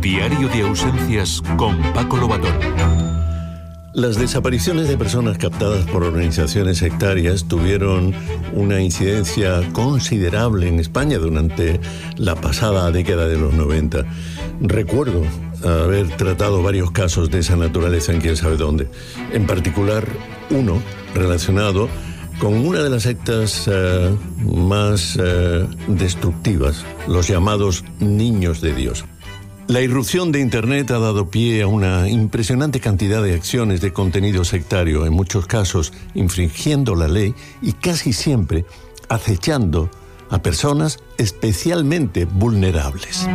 Diario de ausencias con Paco Lobatón. Las desapariciones de personas captadas por organizaciones sectarias tuvieron una incidencia considerable en España durante la pasada década de los 90. Recuerdo haber tratado varios casos de esa naturaleza en quién sabe dónde. En particular, uno relacionado con una de las sectas más destructivas, los llamados Niños de Dios. La irrupción de Internet ha dado pie a una impresionante cantidad de acciones de contenido sectario, en muchos casos infringiendo la ley y casi siempre acechando a personas especialmente vulnerables.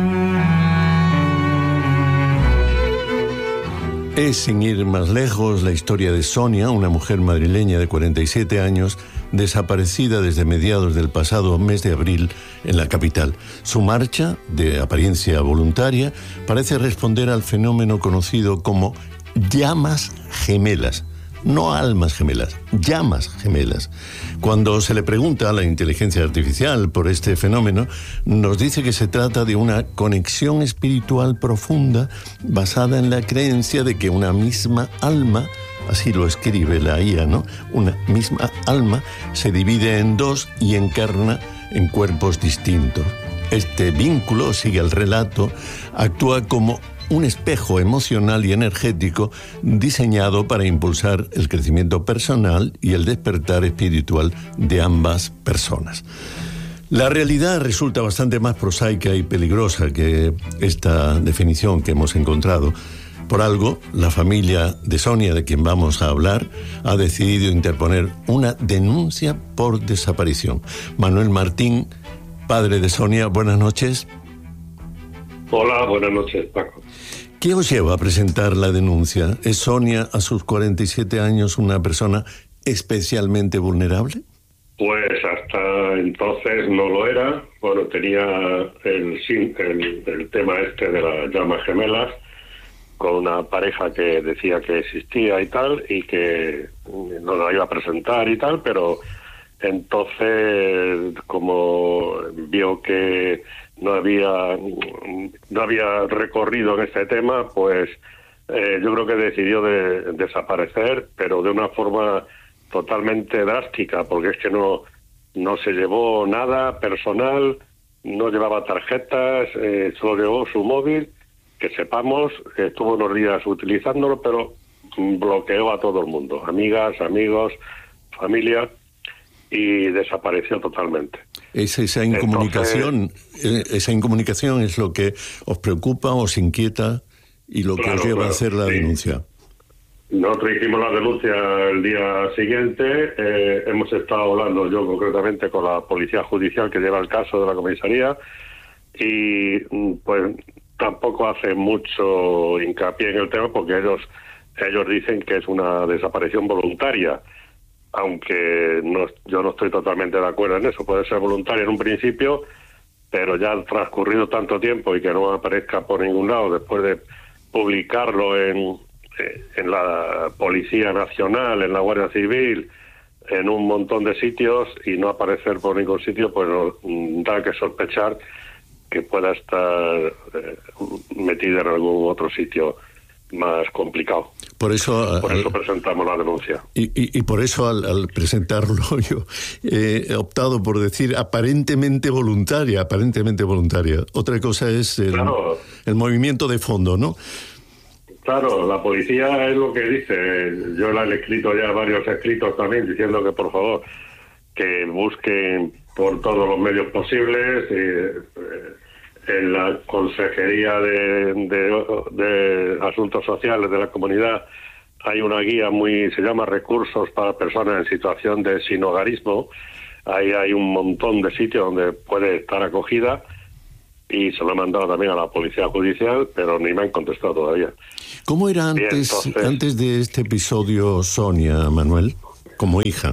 Es, sin ir más lejos, la historia de Sonia, una mujer madrileña de 47 años, desaparecida desde mediados del pasado mes de abril en la capital. Su marcha, de apariencia voluntaria, parece responder al fenómeno conocido como llamas gemelas. No almas gemelas, llamas gemelas. Cuando se le pregunta a la inteligencia artificial por este fenómeno, nos dice que se trata de una conexión espiritual profunda basada en la creencia de que una misma alma, así lo escribe la IA, ¿no? Una misma alma se divide en dos y encarna en cuerpos distintos. Este vínculo, sigue el relato, actúa como un espejo emocional y energético diseñado para impulsar el crecimiento personal y el despertar espiritual de ambas personas. La realidad resulta bastante más prosaica y peligrosa que esta definición que hemos encontrado. Por algo, la familia de Sonia, de quien vamos a hablar, ha decidido interponer una denuncia por desaparición. Manuel Martín, padre de Sonia, buenas noches. Hola, buenas noches, Paco. ¿Qué os lleva a presentar la denuncia? ¿Es Sonia, a sus 47 años, una persona especialmente vulnerable? Pues hasta entonces no lo era. Bueno, tenía el tema este de las llamas gemelas con una pareja que decía que existía y tal, y que no la iba a presentar y tal, pero entonces, como vio que no había recorrido en este tema, pues yo creo que decidió desaparecer, pero de una forma totalmente drástica, porque es que no se llevó nada personal, no llevaba tarjetas, solo llevó su móvil, que sepamos que estuvo unos días utilizándolo, pero bloqueó a todo el mundo, amigas, amigos, familia, y desapareció totalmente. Esa incomunicación es lo que os preocupa, os inquieta y lo que os lleva a hacer la denuncia. Nosotros hicimos la denuncia el día siguiente. Hemos estado hablando, yo concretamente, con la policía judicial que lleva el caso de la comisaría, y pues tampoco hace mucho hincapié en el tema, porque ellos dicen que es una desaparición voluntaria, aunque yo no estoy totalmente de acuerdo en eso. Puede ser voluntaria en un principio, pero ya ha transcurrido tanto tiempo y que no aparezca por ningún lado después de publicarlo en la Policía Nacional, en la Guardia Civil, en un montón de sitios, y no aparecer por ningún sitio, pues nos da que sospechar que pueda estar metida en algún otro sitio más complicado. Por eso presentamos la denuncia. Y por eso al presentarlo yo he optado por decir aparentemente voluntaria. Otra cosa es el movimiento de fondo, ¿no? Claro, la policía es lo que dice. Yo le he escrito ya varios escritos también diciendo que por favor que busquen por todos los medios posibles. En la Consejería de Asuntos Sociales de la Comunidad hay una guía se llama Recursos para Personas en Situación de Sinhogarismo. Ahí hay un montón de sitios donde puede estar acogida, y se lo he mandado también a la Policía Judicial, pero ni me han contestado todavía. ¿Cómo era antes de este episodio Sonia, Manuel, como hija?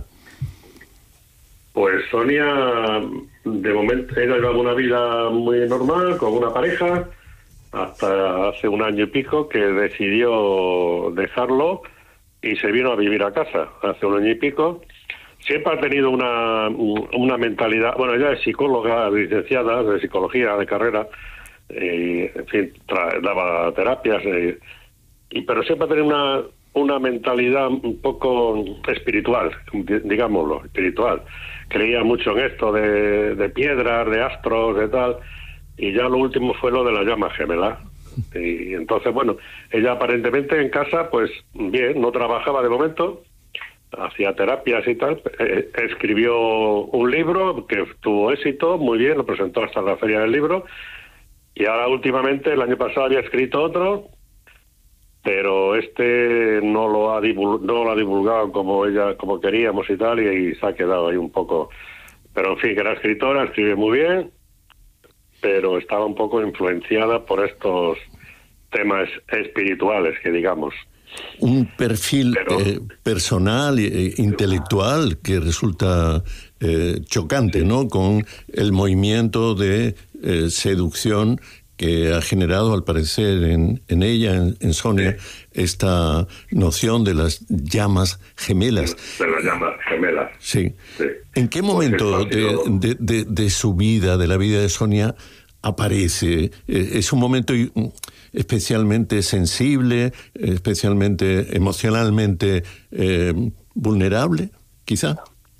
Pues Sonia, de momento, ella llevaba una vida muy normal, con una pareja, hasta hace un año y pico que decidió dejarlo y se vino a vivir a casa, hace un año y pico. Siempre ha tenido una mentalidad, bueno, ella es psicóloga, licenciada de psicología de carrera, en fin, daba terapias, pero siempre tenía una mentalidad un poco espiritual, digámoslo, espiritual. Creía mucho en esto de piedras, de astros, de tal, y ya lo último fue lo de la llama gemela. Y entonces, bueno, ella aparentemente en casa, pues bien, no trabajaba de momento, hacía terapias y tal, escribió un libro que tuvo éxito, muy bien, lo presentó hasta la Feria del Libro, y ahora últimamente, el año pasado, había escrito otro, pero no lo ha divulgado como queríamos y tal, y se ha quedado ahí un poco. Pero en fin, que era escritora, escribe muy bien, pero estaba un poco influenciada por estos temas espirituales, que digamos. Un perfil personal e intelectual que resulta chocante, ¿no? Con el movimiento de seducción que ha generado, al parecer, en ella, en Sonia, esta noción de las llamas gemelas. De las llamas gemelas. Sí. ¿En qué momento de su vida, de la vida de Sonia, aparece? ¿Es un momento especialmente sensible, especialmente emocionalmente vulnerable, quizá?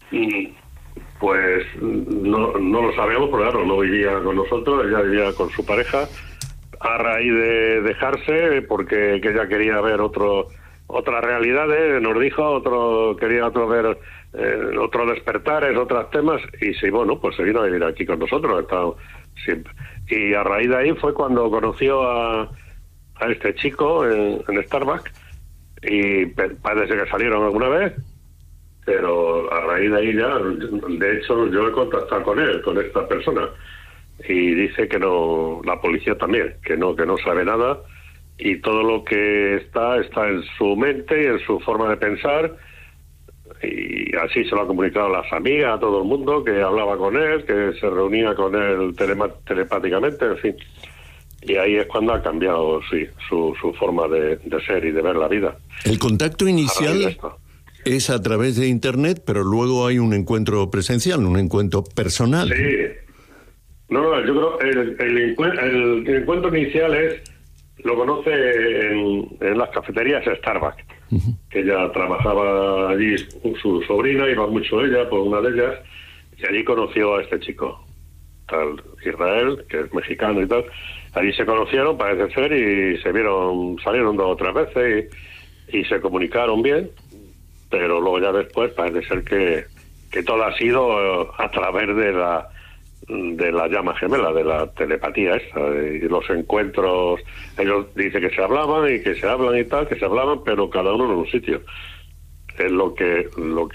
Pues no lo sabemos, porque claro, no vivía con nosotros, ella vivía con su pareja, a raíz de dejarse, porque que ella quería ver otras realidades, nos dijo, quería ver otros despertares, otros temas, y sí, bueno, pues se vino a vivir aquí con nosotros, ha estado siempre. Y a raíz de ahí fue cuando conoció a este chico en Starbucks, y parece que salieron alguna vez, pero a raíz de ahí ya, de hecho, yo he contactado con él, con esta persona, y dice que no, la policía también, que no sabe nada, y todo lo que está en su mente y en su forma de pensar, y así se lo ha comunicado a las amigas, a todo el mundo, que hablaba con él, que se reunía con él telepáticamente, en fin. Y ahí es cuando ha cambiado, sí, su forma de ser y de ver la vida. El contacto inicial es a través de Internet, pero luego hay un encuentro presencial, un encuentro personal. Sí. No, yo creo el encuentro inicial lo conoce en las cafeterías Starbucks, que ella trabajaba allí, su sobrina, iba mucho ella, por una de ellas, y allí conoció a este chico, tal Israel, que es mexicano y tal. Allí se conocieron, parece ser, y salieron 2 o 3 veces y se comunicaron bien, pero luego ya después parece ser que todo ha sido a través de la llama gemela, de la telepatía esta, y los encuentros. Ellos dicen que se hablaban y que se hablan y tal, que se hablaban, pero cada uno en un sitio. Es lo que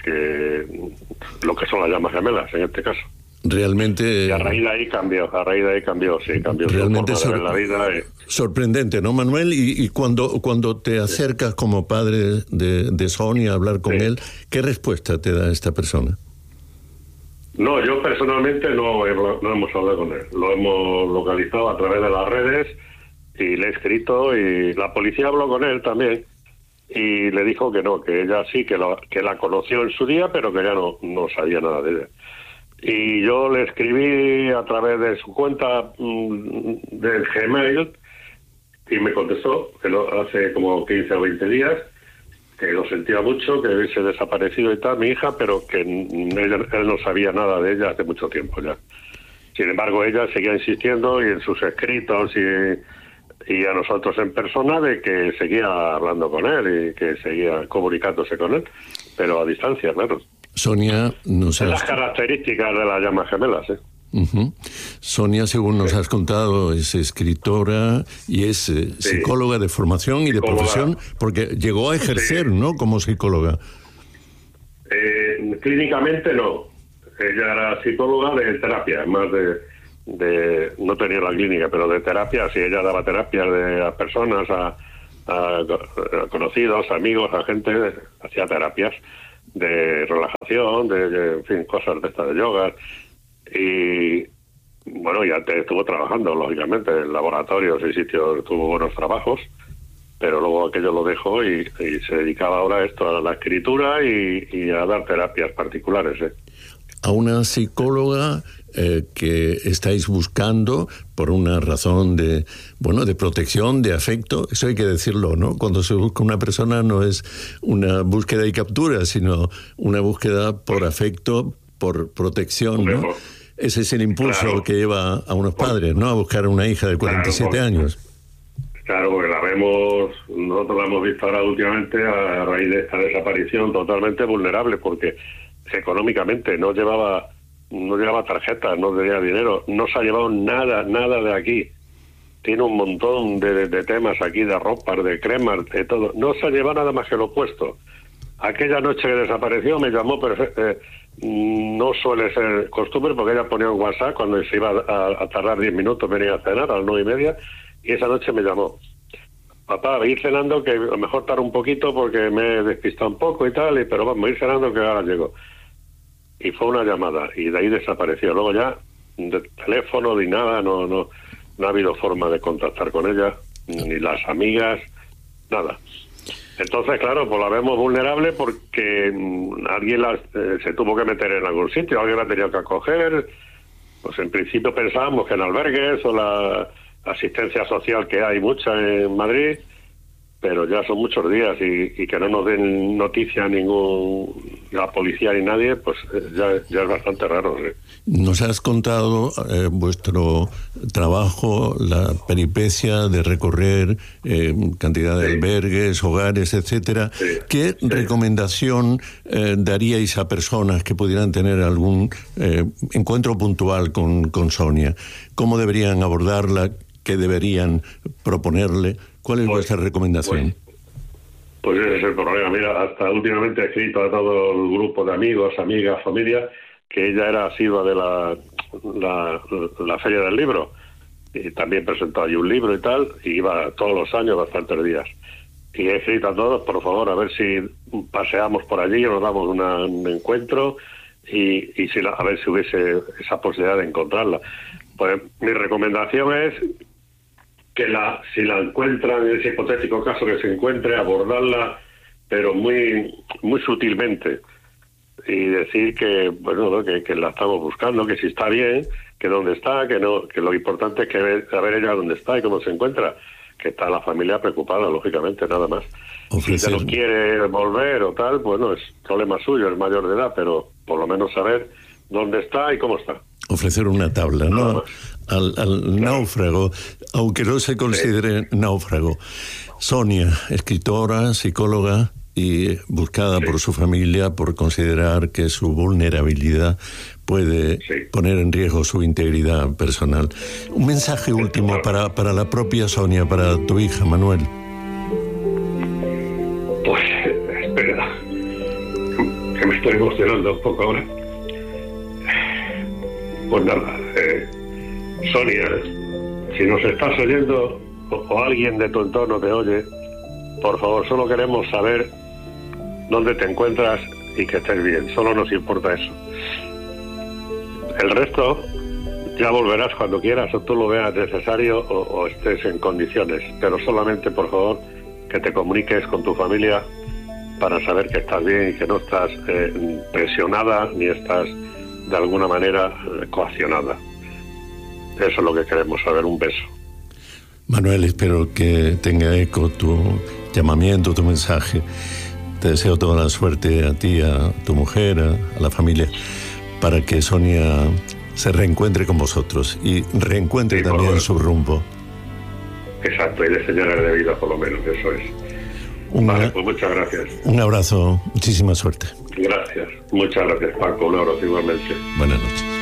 son las llamas gemelas en este caso. Realmente. Y a raíz de ahí cambió, sí, cambió realmente su forma de ver la vida. Sorprendente, ¿no, Manuel? Y cuando te acercas como padre de Sonia a hablar con él, ¿qué respuesta te da esta persona? No, yo personalmente no hemos hablado con él. Lo hemos localizado a través de las redes y le he escrito, y la policía habló con él también y le dijo que no, que ella sí, que la conoció en su día, pero que ya no sabía nada de ella. Y yo le escribí a través de su cuenta del Gmail y me contestó que hace como 15 o 20 días, que lo sentía mucho, que hubiese desaparecido y tal, mi hija, pero que él no sabía nada de ella hace mucho tiempo ya. Sin embargo, ella seguía insistiendo, y en sus escritos y a nosotros en persona, de que seguía hablando con él y que seguía comunicándose con él, pero a distancia, claro. Sonia, las características de las llamas gemelas, ¿eh? Sonia, según nos has contado, es escritora y es psicóloga de formación y de profesión, porque llegó a ejercer, ¿no?, como psicóloga. Clínicamente no. Ella era psicóloga de terapia, más no tenía la clínica, pero de terapia, sí, ella daba terapias a personas, a conocidos, amigos, a gente, hacía terapias de relajación, en fin, cosas de estas, de yoga. Y bueno, ya estuvo trabajando, lógicamente, en laboratorios y sitios, tuvo buenos trabajos, pero luego aquello lo dejó y se dedicaba ahora a esto, a la escritura y a dar terapias particulares. A una psicóloga que estáis buscando por una razón de protección, de afecto. Eso hay que decirlo, ¿no? Cuando se busca una persona no es una búsqueda y captura, sino una búsqueda por afecto, por protección, ¿no? Ese es el impulso que lleva a unos padres, ¿no? A buscar a una hija de 47 años. Claro, porque nosotros la hemos visto ahora últimamente a raíz de esta desaparición totalmente vulnerable, porque económicamente no llevaba tarjetas, no tenía dinero, no se ha llevado nada de aquí. Tiene un montón de temas aquí, de ropas, de cremas, de todo. No se ha llevado nada más que lo puesto. Aquella noche que desapareció me llamó, no suele ser costumbre, porque ella ponía un WhatsApp cuando se iba a tardar 10 minutos, venía a cenar a las 9:30, y esa noche me llamó. Papá, voy a ir cenando, que a lo mejor tardo un poquito porque me he despistado un poco y tal, pero vamos, voy a ir cenando que ahora llego. Y fue una llamada, y de ahí desapareció. Luego ya, de teléfono ni nada, no ha habido forma de contactar con ella, ni las amigas, nada. Entonces, claro, pues la vemos vulnerable porque alguien se tuvo que meter en algún sitio, alguien la ha tenido que acoger. Pues en principio pensábamos que en albergues o la asistencia social, que hay mucha en Madrid, pero ya son muchos días y que no nos den noticia la policía ni nadie, pues ya es bastante raro, ¿sí? Nos has contado vuestro trabajo, la peripecia de recorrer cantidad de albergues, hogares, etcétera. Sí. ¿Qué recomendación daríais a personas que pudieran tener algún encuentro puntual con Sonia? ¿Cómo deberían abordarla? ¿Qué deberían proponerle? ¿Cuál es vuestra recomendación? Pues ese es el problema. Mira, hasta últimamente he escrito a todo el grupo de amigos, amigas, familia, que ella era asidua de la Feria del Libro. Y también presentó allí un libro y tal, y iba todos los años, bastantes días. Y he escrito a todos, por favor, a ver si paseamos por allí, nos damos un encuentro y a ver si hubiese esa posibilidad de encontrarla. Pues mi recomendación es que si la encuentran, en ese hipotético caso que se encuentre, abordarla, pero muy muy sutilmente, y decir que la estamos buscando, que si está bien, que dónde está, que lo importante es saber ella dónde está y cómo se encuentra, que está la familia preocupada, lógicamente, nada más. Si ella no quiere volver o tal, bueno, es problema suyo, es mayor de edad, pero por lo menos saber dónde está y cómo está. Ofrecer una tabla, ¿no? Al náufrago, aunque no se considere náufrago. Sonia, escritora, psicóloga y buscada por su familia por considerar que su vulnerabilidad puede poner en riesgo su integridad personal. Un mensaje último para la propia Sonia, para tu hija, Manuel. Pues, espera, que me estoy emocionando un poco ahora. Pues nada, Sonia, si nos estás oyendo o alguien de tu entorno te oye, por favor, solo queremos saber dónde te encuentras y que estés bien. Solo nos importa eso. El resto ya volverás cuando quieras o tú lo veas necesario o estés en condiciones. Pero solamente, por favor, que te comuniques con tu familia para saber que estás bien y que no estás presionada ni estás de alguna manera coaccionada. Eso es lo que queremos saber. Un beso. Manuel, espero que tenga eco tu llamamiento, tu mensaje. Te deseo toda la suerte a ti, a tu mujer, a la familia, para que Sonia se reencuentre con vosotros y reencuentre también su rumbo. Exacto, y de señales de vida por lo menos, eso es. Vale, pues muchas gracias. Un abrazo, muchísima suerte. Gracias, muchas gracias, Paco, un abrazo igualmente. Buenas noches.